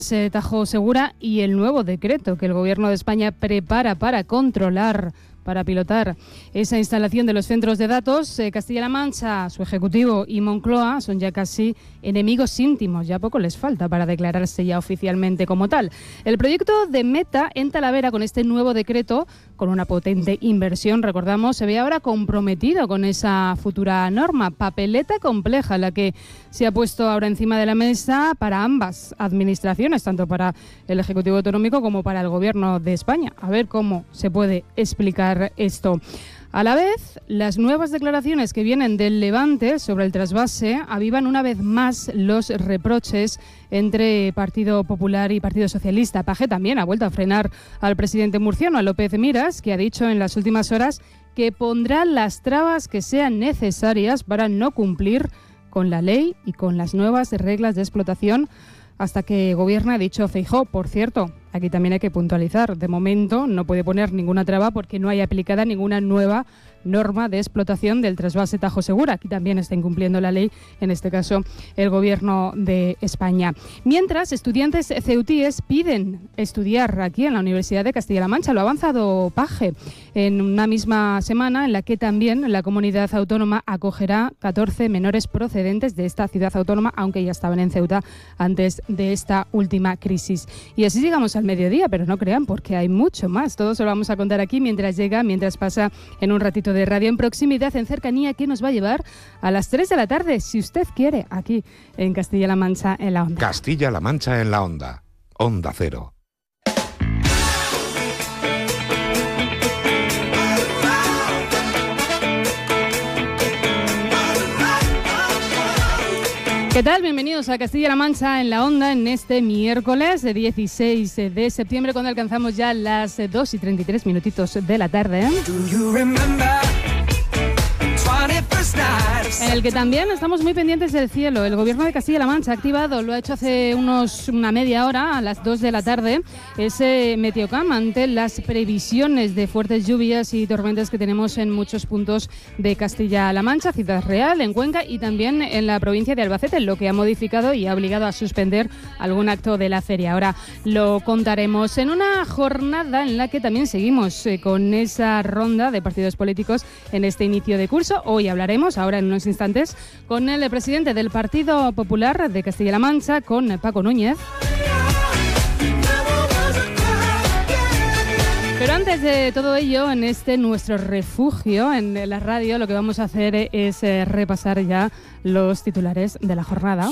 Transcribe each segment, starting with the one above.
Tajo Segura y el nuevo decreto que el Gobierno de España prepara para controlar, para pilotar esa instalación de los centros de datos. Castilla-La Mancha, su Ejecutivo y Moncloa son ya casi enemigos íntimos, ya poco les falta para declararse ya oficialmente como tal. El proyecto de Meta en Talavera, con este nuevo decreto, con una potente inversión, recordamos, se ve ahora comprometido con esa futura norma. Papeleta compleja la que se ha puesto ahora encima de la mesa para ambas administraciones, tanto para el Ejecutivo Autonómico como para el Gobierno de España. A ver cómo se puede explicar esto. A la vez, las nuevas declaraciones que vienen del Levante sobre el trasvase avivan una vez más los reproches entre Partido Popular y Partido Socialista. Paje también ha vuelto a frenar al presidente murciano, a López Miras, que ha dicho en las últimas horas que pondrá las trabas que sean necesarias para no cumplir con la ley y con las nuevas reglas de explotación hasta que gobierne, ha dicho Feijóo. Por cierto, aquí también hay que puntualizar, de momento no puede poner ninguna traba porque no hay aplicada ninguna nueva norma de explotación del trasvase Tajo Segura. Aquí también está incumpliendo la ley, en este caso el Gobierno de España. Mientras, estudiantes ceutíes piden estudiar aquí en la Universidad de Castilla-La Mancha. Lo ha avanzado Paje en una misma semana en la que también la comunidad autónoma acogerá 14 menores procedentes de esta ciudad autónoma, aunque ya estaban en Ceuta antes de esta última crisis. Y así llegamos al mediodía, pero no crean, porque hay mucho más. Todo se lo vamos a contar aquí mientras pasa en un ratito de radio en proximidad, en cercanía, que nos va a llevar a las 3 de la tarde, si usted quiere, aquí en Castilla-La Mancha en la Onda. Castilla-La Mancha en la Onda. Onda Cero. ¿Qué tal? Bienvenidos a Castilla-La Mancha en la Onda en este miércoles de 16 de septiembre, cuando alcanzamos ya las 2:33 de la tarde. En el que también estamos muy pendientes del cielo. El Gobierno de Castilla-La Mancha ha activado, lo ha hecho hace una media hora, a las 2 de la tarde, ese Meteocam ante las previsiones de fuertes lluvias y tormentas que tenemos en muchos puntos de Castilla-La Mancha, Ciudad Real, en Cuenca y también en la provincia de Albacete, lo que ha modificado y ha obligado a suspender algún acto de la feria. Ahora lo contaremos en una jornada en la que también seguimos con esa ronda de partidos políticos en este inicio de curso. Hoy hablaremos, ahora en unos instantes, con el presidente del Partido Popular de Castilla-La Mancha, con Paco Núñez. Pero antes de todo ello, en este nuestro refugio en la radio, lo que vamos a hacer es repasar ya los titulares de la jornada.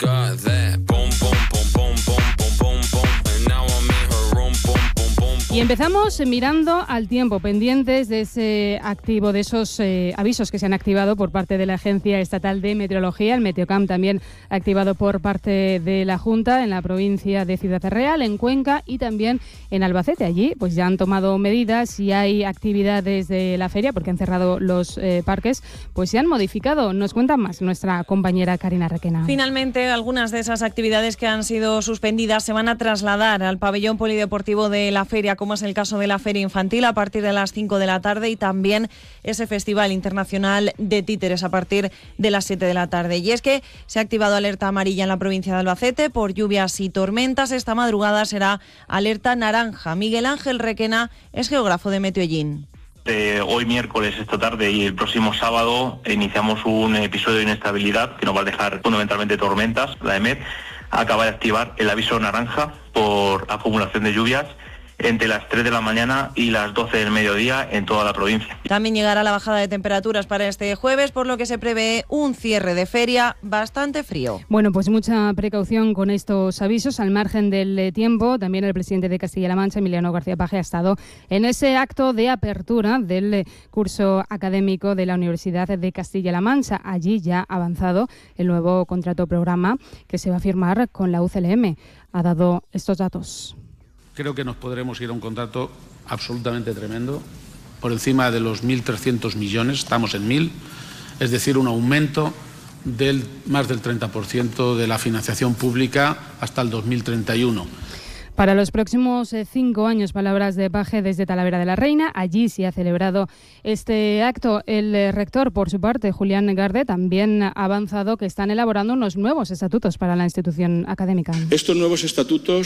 Y empezamos mirando al tiempo, pendientes de ese activo, de esos avisos que se han activado por parte de la Agencia Estatal de Meteorología, el Meteocam también activado por parte de la Junta en la provincia de Ciudad Real, en Cuenca y también en Albacete. Allí pues ya han tomado medidas y hay actividades de la feria porque han cerrado los parques, pues se han modificado. Nos cuenta más nuestra compañera Karina Requena. Finalmente, algunas de esas actividades que han sido suspendidas se van a trasladar al pabellón polideportivo de la feria, como es el caso de la Feria Infantil a partir de las 5 de la tarde y también ese Festival Internacional de Títeres a partir de las 7 de la tarde. Y es que se ha activado alerta amarilla en la provincia de Albacete por lluvias y tormentas. Esta madrugada será alerta naranja. Miguel Ángel Requena es geógrafo de Meteollín. Hoy miércoles, esta tarde y el próximo sábado iniciamos un episodio de inestabilidad que nos va a dejar fundamentalmente tormentas. La EMET acaba de activar el aviso naranja por acumulación de lluvias entre las 3 de la mañana y las 12 del mediodía en toda la provincia. También llegará la bajada de temperaturas para este jueves, por lo que se prevé un cierre de feria bastante frío. Bueno, pues mucha precaución con estos avisos. Al margen del tiempo, también el presidente de Castilla-La Mancha, Emiliano García Paje, ha estado en ese acto de apertura del curso académico de la Universidad de Castilla-La Mancha. Allí ya ha avanzado el nuevo contrato programa que se va a firmar con la UCLM. Ha dado estos datos. Creo que nos podremos ir a un contrato absolutamente tremendo, por encima de los 1.300 millones, estamos en 1.000, es decir, un aumento del más del 30% de la financiación pública hasta el 2031. Para los próximos 5 años, palabras de Paje desde Talavera de la Reina. Allí se ha celebrado este acto. El rector, por su parte, Julián Garde, también ha avanzado que están elaborando unos nuevos estatutos para la institución académica. Estos nuevos estatutos